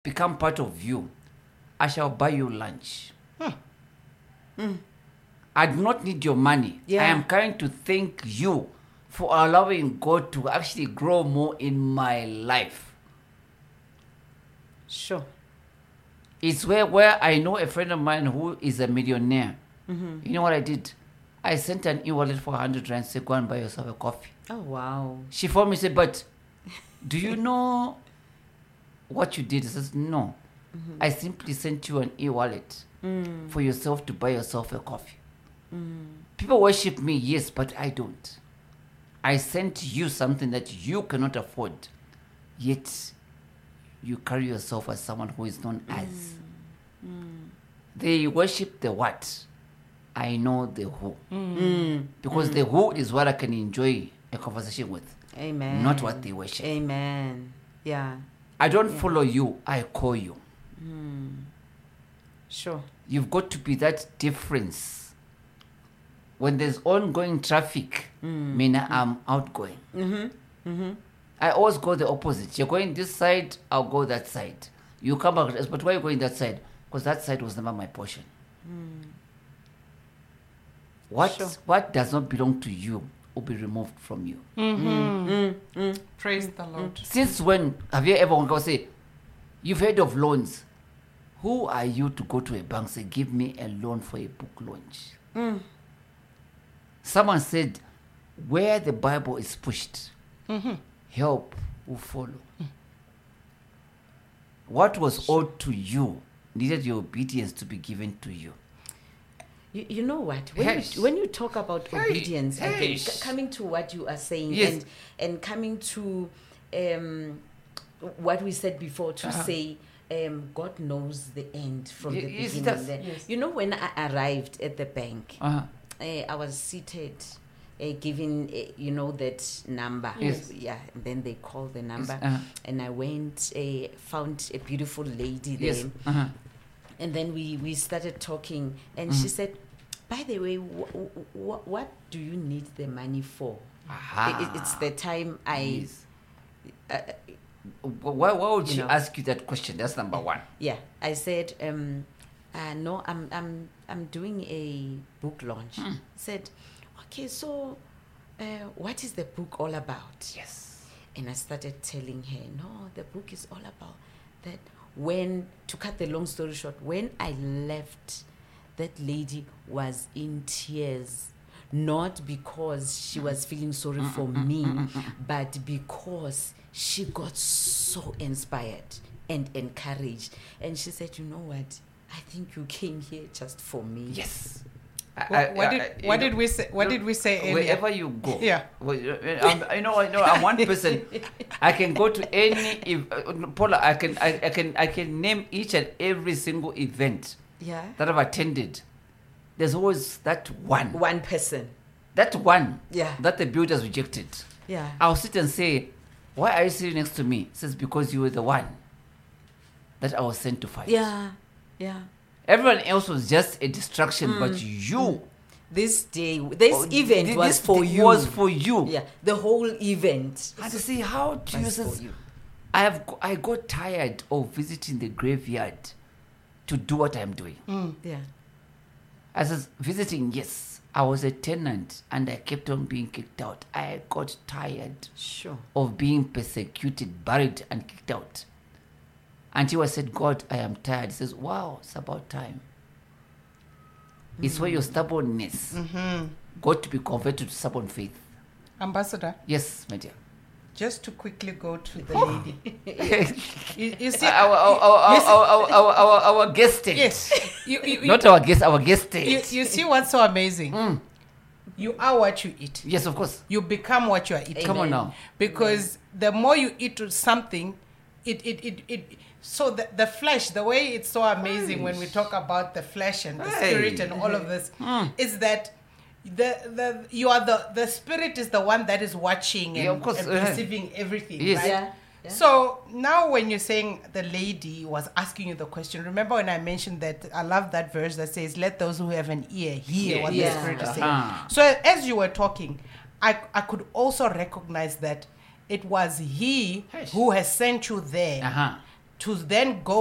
become part of you, I shall buy you lunch. I do not need your money. Yeah. I am trying to thank you for allowing God to actually grow more in my life. Sure. It's where I know a friend of mine who is a millionaire. Mm-hmm. You know what I did? I sent an e-wallet for 100 rand, said, go and buy yourself a coffee. Oh, wow. She phoned me and said, but do you know what you did? I says, no. I simply sent you an e-wallet for yourself to buy yourself a coffee. People worship me, yes, but I don't. I sent you something that you cannot afford, yet you carry yourself as someone who is known as. They worship the what? I know the who. Because the who is what I can enjoy a conversation with, Amen. not what they worship. Amen. Yeah. I don't follow you, I call you. Sure. You've got to be that difference. When there's ongoing traffic, Mina, I'm outgoing. I always go the opposite. You're going this side, I'll go that side. You come back, but why are you going that side? Because that side was never my portion. What does not belong to you will be removed from you. Praise the Lord. Since when have you ever gone say, you've heard of loans? Who are you to go to a bank and say, give me a loan for a book launch? Someone said, where the Bible is pushed, help will follow. What was owed to you needed your obedience to be given to you. You know what? Yes. When you talk about Hey, obedience, again, yes. coming to what you are saying, Yes. and coming to what we said before, to say God knows the end from the Yes, beginning. it does. Yes. You know, when I arrived at the bank, Uh-huh. I was seated, giving that number. Yes. Yeah, and then they called the number, uh-huh. and I went, found a beautiful lady there. Yes. Uh-huh. And then we started talking, and she said, by the way, what do you need the money for? Aha. It's the time I, Yes. Why would you she know. ask you that question? That's number one. yeah, I said, no, I'm doing a book launch. Said, okay, so what is the book all about? Yes. And I started telling her, no, the book is all about that. To cut the long story short, when I left, that lady was in tears. Not because she was feeling sorry for me, but because she got so inspired and encouraged. And she said, you know what? I think you came here just for me. Yes. What did we say? What did we say earlier? Wherever you go. Yeah. I'm one person. I can go to any Paula. I can name each and every single event Yeah. that I've attended. There's always that one. One person. That one. Yeah. That the builders rejected. Yeah. I'll sit and say, why are you sitting next to me? It says, because you were the one that I was sent to fight. Yeah. Yeah. Everyone else was just a distraction, but you. This event was this for thing you. was for you. Yeah. The whole event. And to see how do you was says, for you. I got tired of visiting the graveyard to do what I'm doing. Yeah. I says, visiting, yes. I was a tenant and I kept on being kicked out. I got tired Sure. of being persecuted, buried, and kicked out. Until I said, God, I am tired. He says, wow, it's about time. It's where your stubbornness got to be converted to stubborn faith. Ambassador, Yes, my dear. just to quickly go to the lady. You see, Our guest state. yes, you, Not our guest, our guest state. you see what's so amazing? You are what you eat. Yes, of course. You become what you are eating. Come on now. Because the more you eat something, so the flesh, the way it's so amazing when we talk about the flesh and the spirit and all of this, is that the spirit is the one that is watching and, Yeah, of course, and perceiving everything. Yes. Right? Yeah. Yeah. So now when you're saying the lady was asking you the question, remember when I mentioned that I love that verse that says, let those who have an ear hear what Yeah. the Spirit is saying. Uh-huh. So as you were talking, I could also recognize that it was he Yes. who has sent you there Uh-huh. to then go